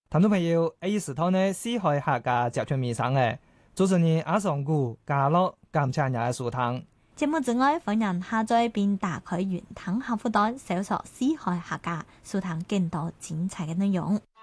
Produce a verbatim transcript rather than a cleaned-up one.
聽眾朋友，呢時頭呢，四海客家集團面上嘅，主持人阿上古加樂感謝日嘅收聽。 節目之外，歡迎下載並打開雲端客戶端，搜索四海客家，收聽更多精彩嘅內容。